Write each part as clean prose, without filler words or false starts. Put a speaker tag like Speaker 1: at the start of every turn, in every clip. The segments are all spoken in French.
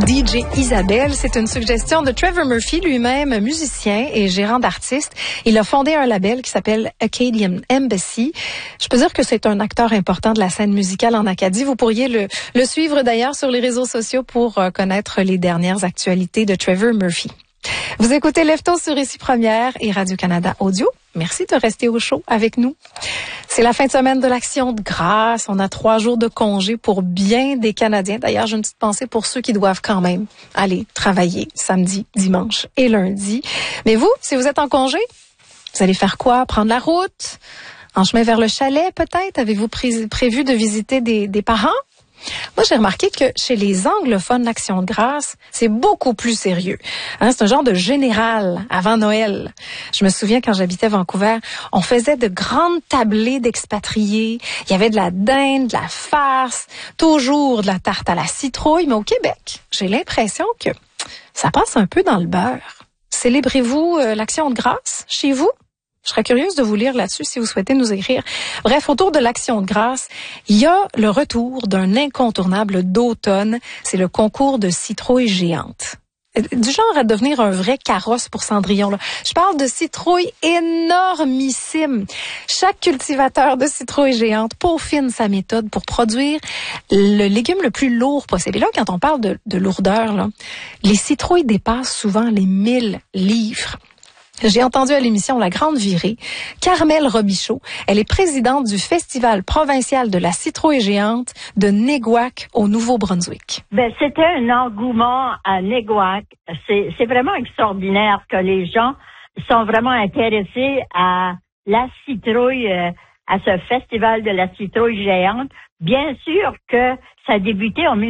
Speaker 1: DJ Isabelle, c'est une suggestion de Trevor Murphy, lui-même musicien et gérant d'artistes. Il a fondé un label qui s'appelle Acadian Embassy. Je peux dire que c'est un acteur important de la scène musicale en Acadie. Vous pourriez le suivre d'ailleurs sur les réseaux sociaux pour connaître les dernières actualités de Trevor Murphy. Vous écoutez Lefto sur Ici Première et Radio-Canada Audio. Merci de rester au chaud avec nous. C'est la fin de semaine de l'Action de grâce. On a 3 jours de congé pour bien des Canadiens. D'ailleurs, j'ai une petite pensée pour ceux qui doivent quand même aller travailler samedi, dimanche et lundi. Mais vous, si vous êtes en congé, vous allez faire quoi? Prendre la route? En chemin vers le chalet, peut-être? Avez-vous prévu de visiter des parents? Moi, j'ai remarqué que chez les anglophones, l'Action de grâce, c'est beaucoup plus sérieux. C'est un genre de général avant Noël. Je me souviens quand j'habitais Vancouver, on faisait de grandes tablées d'expatriés. Il y avait de la dinde, de la farce, toujours de la tarte à la citrouille. Mais au Québec, j'ai l'impression que ça passe un peu dans le beurre. Célébrez-vous l'Action de grâce chez vous? Je serais curieuse de vous lire là-dessus si vous souhaitez nous écrire. Bref, autour de l'Action de grâce, il y a le retour d'un incontournable d'automne. C'est le concours de citrouilles géantes. Du genre à devenir un vrai carrosse pour Cendrillon, là. Je parle de citrouilles énormissimes. Chaque cultivateur de citrouilles géantes peaufine sa méthode pour produire le légume le plus lourd possible. Et là, quand on parle de lourdeur, là, les citrouilles dépassent souvent les 1000 livres. J'ai entendu à l'émission La Grande Virée, Carmel Robichaud. Elle est présidente du Festival provincial de la citrouille géante de Néguac au Nouveau-Brunswick.
Speaker 2: C'était un engouement à Néguac. C'est vraiment extraordinaire que les gens sont vraiment intéressés à la citrouille, à ce Festival de la citrouille géante. Bien sûr que ça a débuté en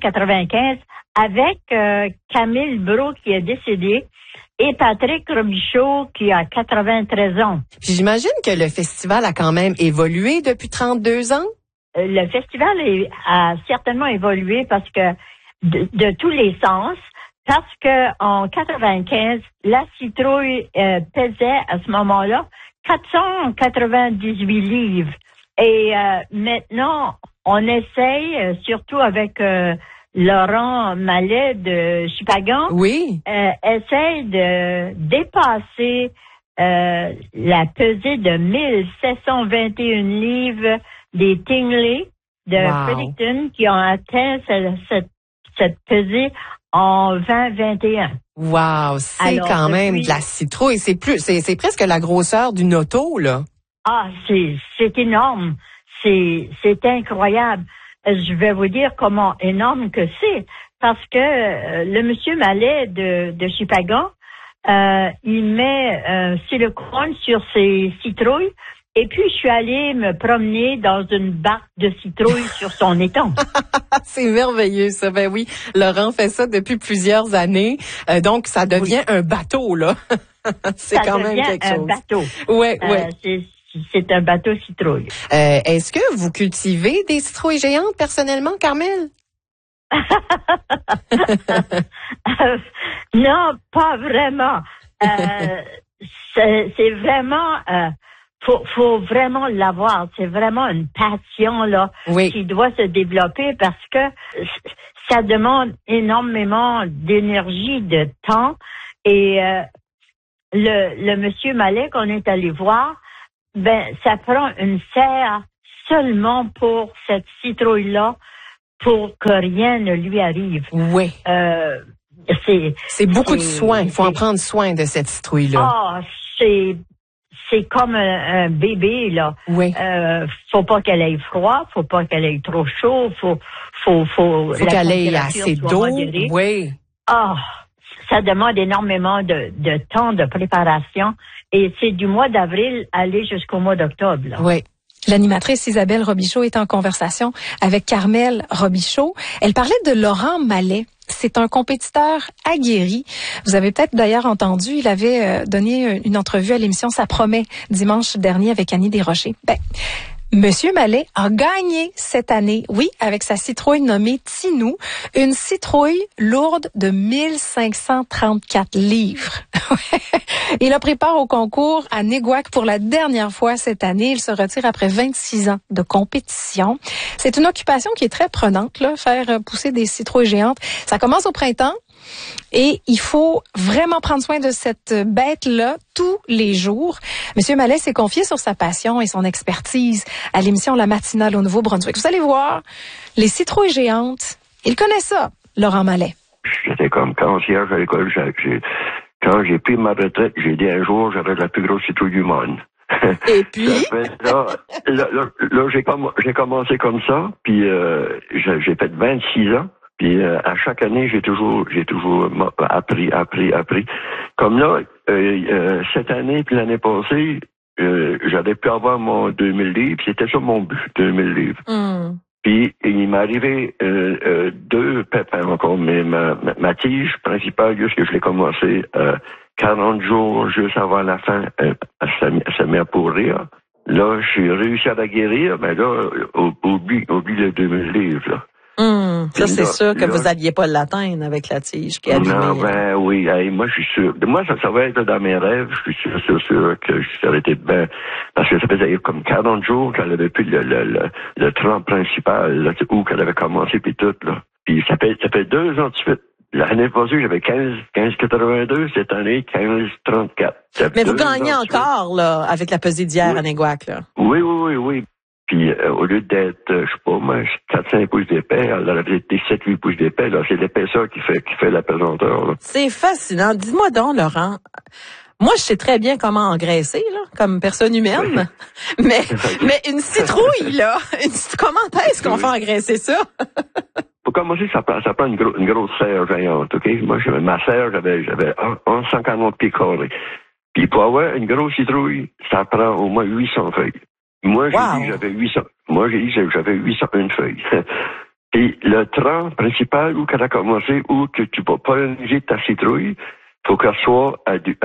Speaker 2: 1995 avec Camille Brault qui est décédé. Et Patrick Robichaud, qui a 93 ans.
Speaker 3: Puis j'imagine que le festival a quand même évolué depuis 32 ans?
Speaker 2: Le festival a certainement évolué parce que de tous les sens, parce que en 95, la citrouille pesait à ce moment-là 498 livres. Et maintenant, on essaye, surtout avec Laurent Mallet de Chupagan,
Speaker 3: oui,
Speaker 2: essaye de dépasser la pesée de 1721 livres des Tingley de Fredericton qui ont atteint cette pesée en 2021.
Speaker 3: Wow, c'est quand même de la citrouille. C'est presque la grosseur d'une auto, là.
Speaker 2: Ah, c'est énorme. C'est incroyable. Je vais vous dire comment énorme que c'est, parce que le monsieur Mallet de Chupagan, il met silicone sur ses citrouilles, et puis je suis allée me promener dans une barque de citrouilles sur son étang.
Speaker 3: C'est merveilleux, ça. Ben oui, Laurent fait ça depuis plusieurs années, donc ça devient un bateau, là. C'est quand même quelque chose.
Speaker 2: Un bateau.
Speaker 3: Ouais.
Speaker 2: C'est un bateau citrouille.
Speaker 3: Est-ce que vous cultivez des citrouilles géantes personnellement, Carmel?
Speaker 2: Non, pas vraiment. C'est vraiment, faut vraiment l'avoir. C'est vraiment une passion là qui doit se développer parce que ça demande énormément d'énergie, de temps. Et le monsieur Mallet qu'on est allé voir, ça prend une serre seulement pour cette citrouille-là pour que rien ne lui arrive.
Speaker 3: Oui.
Speaker 2: C'est
Speaker 3: beaucoup de soin. Il faut en prendre soin de cette citrouille-là.
Speaker 2: Ah, c'est comme un bébé, là.
Speaker 3: Oui.
Speaker 2: Faut pas qu'elle ait froid, faut pas qu'elle ait trop chaud, faut
Speaker 3: qu'elle ait assez d'eau.
Speaker 2: Modérée.
Speaker 3: Oui.
Speaker 2: Ah, ça demande énormément de temps de préparation. Et c'est du mois d'avril aller jusqu'au mois d'octobre. Là.
Speaker 1: Oui. L'animatrice Isabelle Robichaud est en conversation avec Carmel Robichaud. Elle parlait de Laurent Mallet. C'est un compétiteur aguerri. Vous avez peut-être d'ailleurs entendu, il avait donné une entrevue à l'émission Ça promet dimanche dernier avec Annie Desrochers. Monsieur Mallet a gagné cette année, oui, avec sa citrouille nommée Tinou, une citrouille lourde de 1534 livres. Il a pris part au concours à Néguac pour la dernière fois cette année. Il se retire après 26 ans de compétition. C'est une occupation qui est très prenante, là, faire pousser des citrouilles géantes. Ça commence au printemps. Et il faut vraiment prendre soin de cette bête-là tous les jours. Monsieur Mallet s'est confié sur sa passion et son expertise à l'émission La Matinale au Nouveau-Brunswick. Vous allez voir, les citrouilles géantes, il connaît ça, Laurent Mallet.
Speaker 4: J'étais comme concierge à l'école. Quand j'ai pris ma retraite, j'ai dit un jour, j'aurais la plus grosse citrouille du monde.
Speaker 3: Et puis?
Speaker 4: Là, j'ai commencé comme ça, puis j'ai fait 26 ans. Puis à chaque année, j'ai toujours appris. Comme là, cette année puis l'année passée, j'avais pu avoir mon 2000 livres. C'était ça mon but, 2000 livres. Mm. Puis il m'est arrivé 2 pépins encore, mais ma tige principale, juste que je l'ai commencé 40 jours juste avant la fin, elle s'est mise à pourrir. Là, j'ai réussi à la guérir, mais là, oublie le 2000 livres, là.
Speaker 3: Ça, c'est sûr que vous alliez pas l'atteindre avec la tige qui est abîmée.
Speaker 4: Non, ben oui. Hey, moi, je suis sûr. Moi, ça va être dans mes rêves. Je suis sûr que ça aurait été bien. Parce que ça faisait comme 40 jours qu'elle avait plus le tronc principal, là, où qu'elle avait commencé, puis tout, là. Puis ça fait 2 ans de suite. L'année passée, j'avais 15,82. Cette année, 15,34.
Speaker 3: Mais vous gagnez encore, là, avec la pesée d'hier à Néguac, là.
Speaker 4: Oui. Puis au lieu d'être, je sais pas, moi, 4-5 pouces d'épais, elle aurait été 7-8 pouces d'épais. Là, c'est l'épaisseur qui fait la pesanteur. Là.
Speaker 3: C'est fascinant. Dites-moi donc, Laurent. Moi, je sais très bien comment engraisser, là, comme personne humaine. mais une citrouille, là, comment est-ce qu'on fait engraisser ça?
Speaker 4: Pour commencer, ça prend une grosse serre géante, OK? Moi, ma serre, j'avais 140 pieds carrés. Puis pour avoir une grosse citrouille, ça prend au moins 800 feuilles. Moi, j'ai dit que j'avais 801 feuilles. Et le tronc principal où qu'elle a commencé, où que tu vas polliniser ta citrouille, faut qu'elle soit à du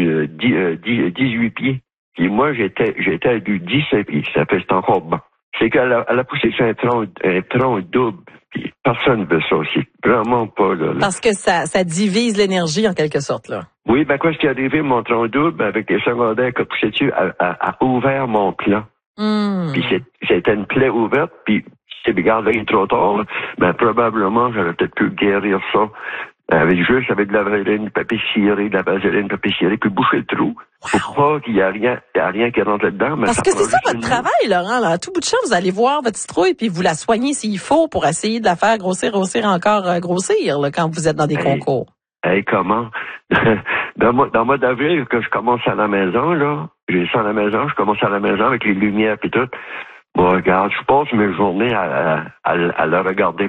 Speaker 4: 18 pieds. Et moi, j'étais à du 17 pieds. Ça fait, c'est encore bon. C'est qu'elle a poussé sur un tronc double. Puis personne ne veut ça. C'est vraiment pas, là.
Speaker 3: Parce que ça divise l'énergie, en quelque sorte, là.
Speaker 4: Oui, ben, quand j'étais arrivé, mon tronc double, avec les secondaires qui ont poussé dessus, a ouvert mon clan. Puis c'était une plaie ouverte, puis si tu regardes là, trop tard, ben probablement j'aurais peut-être pu guérir ça avec de la vaseline, papier ciré, puis boucher le trou pour pas qu'il y ait rien qui rentre là-dedans.
Speaker 3: Parce que c'est ça votre travail, Laurent. Là. À tout bout de champ, vous allez voir votre citrouille puis vous la soignez s'il faut pour essayer de la faire grossir là, quand vous êtes dans des concours.
Speaker 4: Comment? Dans le mois d'avril, que je commence à la maison, là, je commence à la maison avec les lumières et tout. Bon, regarde, je passe mes journées à le regarder.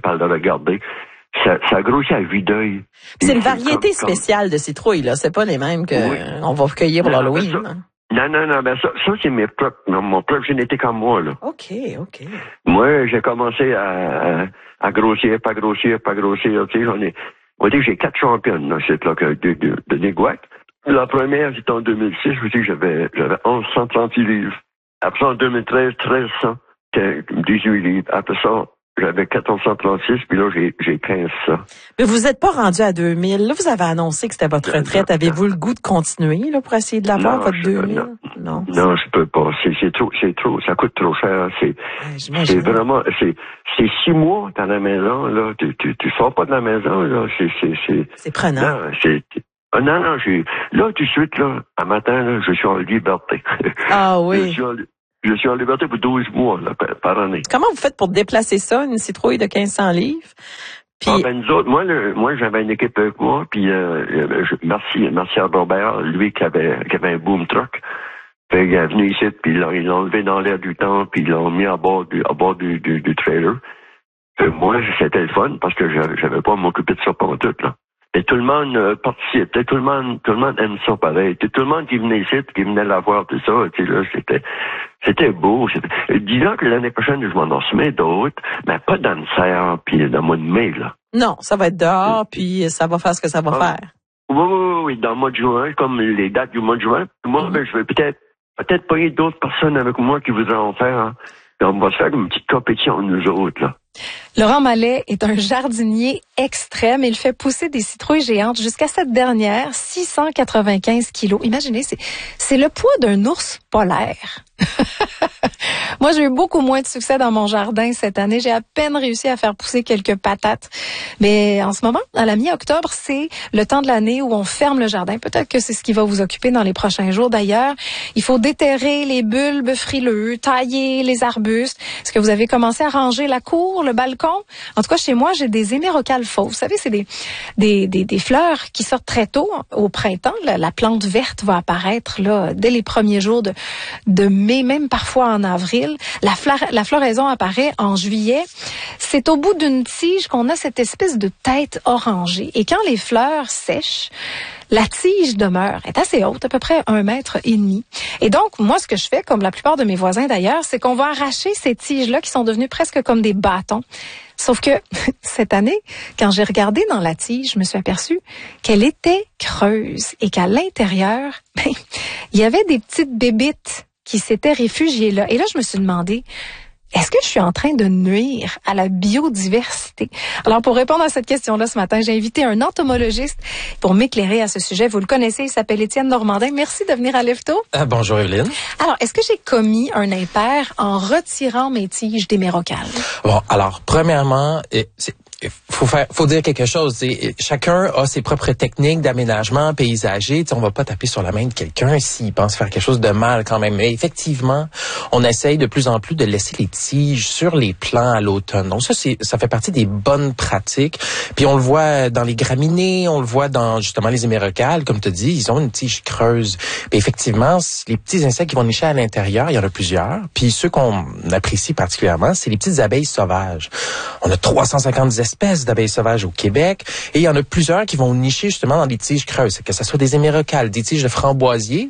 Speaker 4: Ça grossit à vue d'œil.
Speaker 3: C'est une variété spéciale de citrouilles, là. C'est pas les mêmes on va cueillir pour l'Halloween.
Speaker 4: Non, ben ça c'est mon propre génétique en moi, là.
Speaker 3: OK.
Speaker 4: Moi, j'ai commencé à grossir, pas grossir, tu sais, on va dire que j'ai 4 championnes, là, c'est là, de Néguac. La première, c'était en 2006, je vous dis, j'avais 1136 livres. Après ça, en 2013, 1300, 18 livres. Après ça, j'avais 1436, puis là, j'ai 1500.
Speaker 3: Mais vous n'êtes pas rendu à 2000. Là, vous avez annoncé que c'était votre retraite. Avez-vous le goût de continuer, là, pour essayer de l'avoir, votre 2000?
Speaker 4: Non, je peux pas. C'est trop, ça coûte trop cher. C'est vraiment, c'est 6 mois dans la maison, là. Tu sors pas de la maison, là.
Speaker 3: C'est prenant.
Speaker 4: Non, là, tout de suite, là, un matin, là, je suis en liberté.
Speaker 3: Ah oui.
Speaker 4: Je suis en liberté pour 12 mois, là, par année.
Speaker 3: Comment vous faites pour déplacer ça, une citrouille de 1500 livres? Puis...
Speaker 4: nous autres, moi, j'avais une équipe avec moi, puis merci à Robert, lui qui avait un boom truck. Fait qu'il est venu ici, puis ils l'ont enlevé dans l'air du temps, puis ils l'ont mis à bord du trailer. Moi, c'était le fun, parce que j'avais pas à m'occuper de ça pendant tout, là. Et tout le monde participe, tout le monde aime ça pareil. Tout le monde qui venait ici, qui venait la voir, tout ça, tu sais, là, c'était beau. Disons que l'année prochaine, je m'en remets d'autres, mais pas dans le serre, puis dans le mois de mai, là.
Speaker 3: Non, ça va être dehors, puis ça va faire ce que ça va faire.
Speaker 4: Oui, dans le mois de juin, comme les dates du mois de juin. Moi, je vais peut-être pas y d'autres personnes avec moi qui voudront faire, hein. puis on va se faire une petite compétition, nous autres, là.
Speaker 1: Laurent Mallet est un jardinier extrême. Il fait pousser des citrouilles géantes. Jusqu'à cette dernière, 695 kilos. Imaginez, c'est le poids d'un ours polaire. Moi, j'ai eu beaucoup moins de succès dans mon jardin cette année. J'ai à peine réussi à faire pousser quelques patates. Mais en ce moment, à la mi-octobre, c'est le temps de l'année où on ferme le jardin. Peut-être que c'est ce qui va vous occuper dans les prochains jours. D'ailleurs, il faut déterrer les bulbes frileux, tailler les arbustes. Est-ce que vous avez commencé à ranger la cour, le balcon? En tout cas, chez moi, j'ai des hémérocales fauves. Vous savez, c'est des fleurs qui sortent très tôt au printemps. La plante verte va apparaître là dès les premiers jours de mai, même parfois en avril. La floraison apparaît en juillet. C'est au bout d'une tige qu'on a cette espèce de tête orangée. Et quand les fleurs sèchent, la tige demeure, est assez haute, à peu près 1,5 mètre. Et donc, moi, ce que je fais, comme la plupart de mes voisins d'ailleurs, c'est qu'on va arracher ces tiges-là qui sont devenues presque comme des bâtons. Sauf que cette année, quand j'ai regardé dans la tige, je me suis aperçue qu'elle était creuse et qu'à l'intérieur, il y avait des petites bébites qui s'étaient réfugiées là. Et là, je me suis demandé, est-ce que je suis en train de nuire à la biodiversité? Alors, pour répondre à cette question-là ce matin, j'ai invité un entomologiste pour m'éclairer à ce sujet. Vous le connaissez, il s'appelle Étienne Normandin. Merci de venir à Lève-Tôt.
Speaker 5: Bonjour, Evelyne.
Speaker 1: Alors, est-ce que j'ai commis un impair en retirant mes tiges d'hémérocales?
Speaker 5: Bon, alors, premièrement, faut dire quelque chose. Chacun a ses propres techniques d'aménagement paysager. On va pas taper sur la main de quelqu'un s'il pense faire quelque chose de mal quand même. Mais effectivement, on essaye de plus en plus de laisser les tiges sur les plants à l'automne. Donc ça fait partie des bonnes pratiques. Puis on le voit dans les graminées, on le voit dans justement les hémérocales, comme tu dis, ils ont une tige creuse. Puis effectivement, les petits insectes qui vont nicher à l'intérieur, il y en a plusieurs. Puis ceux qu'on apprécie particulièrement, c'est les petites abeilles sauvages. On a 350 espèces d'abeilles sauvages au Québec et il y en a plusieurs qui vont nicher justement dans les tiges creuses, que ce soit des hémérocales, des tiges de framboisier,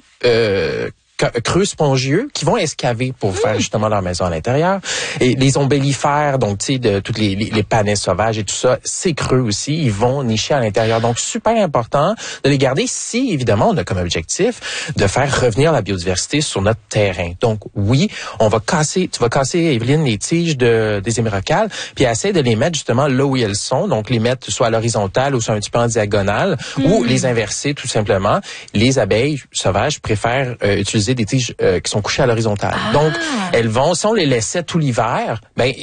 Speaker 5: creux spongieux qui vont escaver pour faire justement leur maison à l'intérieur. Et les ombellifères, donc tu sais, de toutes les panais sauvages et tout ça, c'est creux aussi, ils vont nicher à l'intérieur. Donc super important de les garder si évidemment on a comme objectif de faire revenir la biodiversité sur notre terrain. Donc oui, tu vas casser Evelyne les tiges des hémérocales, puis essaie de les mettre justement là où elles sont, donc les mettre soit à l'horizontale ou soit un petit peu en diagonale ou les inverser tout simplement. Les abeilles sauvages préfèrent utiliser des tiges qui sont couchées à l'horizontale. Donc, elles vont, si on les laissait tout l'hiver,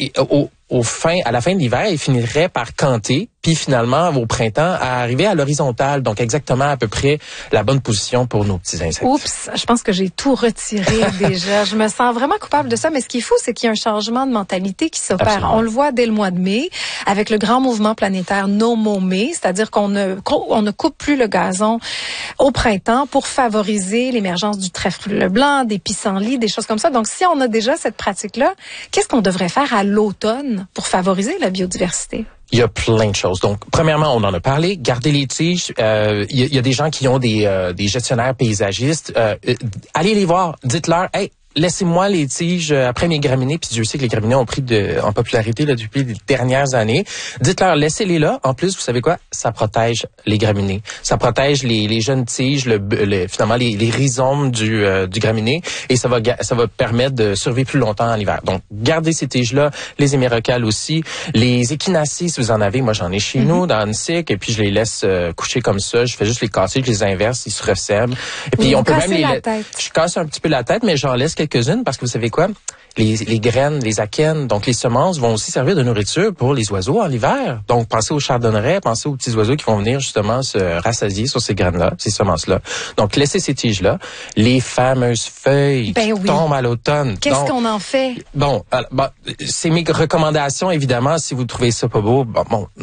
Speaker 5: à la fin de l'hiver, elles finiraient par canter, puis finalement, au printemps, à arriver à l'horizontale. Donc, exactement à peu près la bonne position pour nos petits insectes.
Speaker 1: Oups, je pense que j'ai tout retiré déjà. Je me sens vraiment coupable de ça, mais ce qu'il faut, c'est qu'il y a un changement de mentalité qui s'opère. Absolument. On le voit dès le mois de mai, avec le grand mouvement planétaire No More May, c'est-à-dire qu'on ne coupe plus le gazon au printemps pour favoriser l'émergence du trèfle blanc, des pissenlits, des choses comme ça. Donc, si on a déjà cette pratique-là, qu'est-ce qu'on devrait faire à l'automne pour favoriser la biodiversité?
Speaker 5: Il y a plein de choses. Donc, premièrement, on en a parlé. Garder les tiges. Il y a des gens qui ont des gestionnaires paysagistes. Allez les voir. Dites-leur, hey, laissez-moi les tiges après mes graminées, puis Dieu sait que les graminées ont pris en popularité là depuis les dernières années. Dites-leur, laissez-les là. En plus, vous savez quoi? Ça protège les graminées. Ça protège les jeunes tiges, finalement les rhizomes du graminé, et ça va permettre de survivre plus longtemps en hiver. Donc, gardez ces tiges-là, les hémérocales aussi, les échinacies, si vous en avez. Moi, j'en ai chez nous, dans Annecy, et puis je les laisse coucher comme ça. Je fais juste les casser, je les inverse, ils se ressèment. Et puis, on peut même je casse un petit peu la tête, mais j'en laisse quelques-unes parce que vous savez quoi? Les graines, les akènes, donc les semences vont aussi servir de nourriture pour les oiseaux en hiver. Donc, pensez aux chardonnerets, pensez aux petits oiseaux qui vont venir justement se rassasier sur ces graines-là, ces semences-là. Donc, laissez ces tiges-là. Les fameuses feuilles qui tombent à l'automne.
Speaker 1: Qu'est-ce qu'on en fait?
Speaker 5: Bon, c'est mes recommandations, évidemment. Si vous trouvez ça pas beau,